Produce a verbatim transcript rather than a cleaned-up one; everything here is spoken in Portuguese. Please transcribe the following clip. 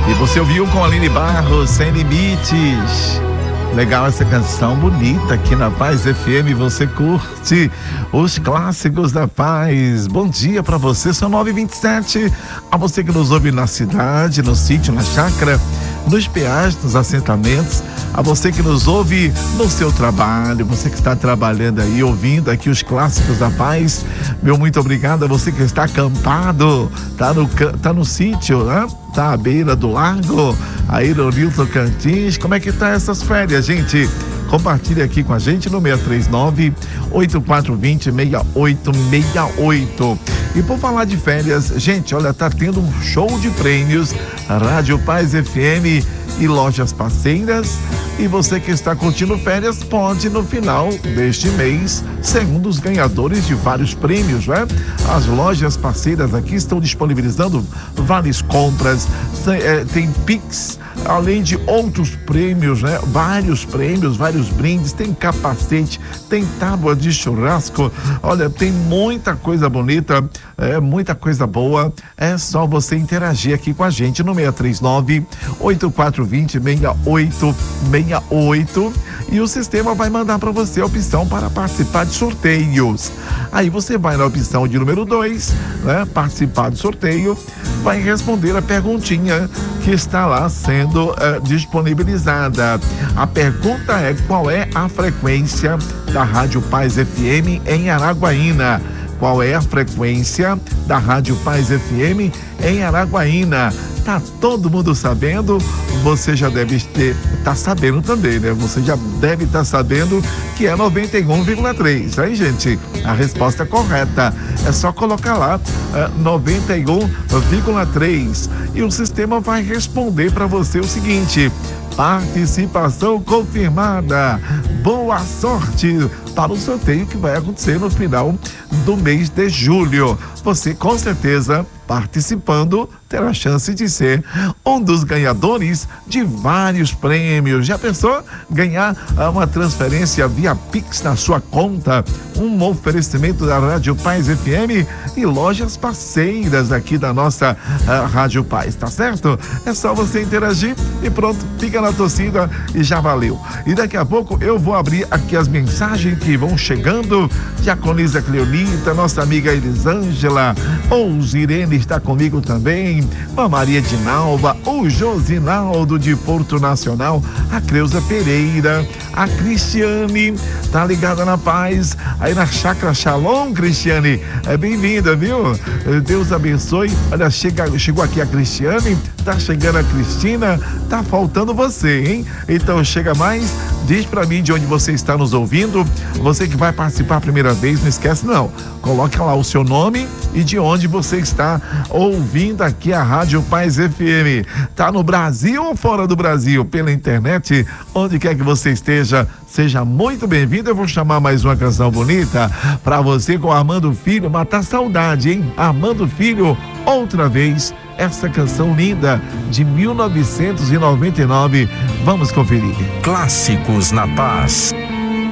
E você ouviu com Aline Barros, Sem Limites. Legal essa canção, bonita aqui na Paz F M. Você curte os clássicos da Paz. Bom dia pra você, são nove e vinte e sete. A você que nos ouve na cidade, no sítio, na chácara, nos peais, nos assentamentos. A você que nos ouve no seu trabalho, você que está trabalhando aí, ouvindo aqui os clássicos da Paz. Meu muito obrigado a você que está acampado, tá no, tá no sítio, né? Tá à beira do lago, aí no Rio Tocantins. Como é que tá essas férias, gente? Compartilhe aqui com a gente no seis três nove, oito quatro dois zero, seis oito seis oito. E por falar de férias, gente, olha, tá tendo um show de prêmios, Rádio Paz F M e Lojas Parceiras. E você que está curtindo férias pode, no final deste mês, ser um dos ganhadores de vários prêmios, né? As lojas parceiras aqui estão disponibilizando várias compras, tem Pix, além de outros prêmios, né? Vários prêmios, vários brindes, tem capacete, tem tábua de churrasco. Olha, tem muita coisa bonita, é, muita coisa boa. É só você interagir aqui com a gente no seis três nove, oito quatro dois zero, seis oito seis oito e o sistema vai mandar para você a opção para participar de sorteios. Aí você vai na opção de número dois, né? Participar do sorteio, vai responder a perguntinha que está lá sendo uh, disponibilizada. A pergunta é: qual é a frequência da Rádio Paz F M em Araguaína? Qual é a frequência da Rádio Paz F M em Araguaína? Tá todo mundo sabendo? Você já deve ter, tá sabendo também, né? Você já deve estar tá sabendo que é noventa e um vírgula três. Aí, gente, a resposta correta é só colocar lá uh, noventa e um vírgula três e o sistema vai responder para você o seguinte: participação confirmada. Boa sorte para o sorteio que vai acontecer no final do mês de julho. Você, com certeza, participando, terá a chance de ser um dos ganhadores de vários prêmios. Já pensou ganhar uma transferência via Pix na sua conta? Um oferecimento da Rádio Paz F M e lojas parceiras aqui da nossa uh, Rádio Paz, tá certo? É só você interagir e pronto, fica na torcida e já valeu. E daqui a pouco eu vou abrir aqui as mensagens que vão chegando. Diaconisa Cleonita, nossa amiga Elisângela, ou Zirene está comigo também, a Maria de Nalva, o Josinaldo de Porto Nacional, a Creuza Pereira, a Cristiane, tá ligada na Paz, aí na Chácara Shalom. Cristiane, é bem-vinda, viu? Deus abençoe. Olha, chega, chegou aqui a Cristiane, tá chegando a Cristina, tá faltando você, hein? Então chega mais, diz pra mim de onde você está nos ouvindo. Você que vai participar a primeira vez, não esquece não, coloca lá o seu nome e de onde você está ouvindo aqui a Rádio Paz F M. Tá no Brasil ou fora do Brasil? Pela internet, onde quer que você esteja, seja muito bem-vindo. Eu vou chamar mais uma canção bonita pra você com Armando Filho, matar saudade, hein? Armando Filho, outra vez, essa canção linda de mil novecentos e noventa e nove. Vamos conferir. Clássicos na Paz.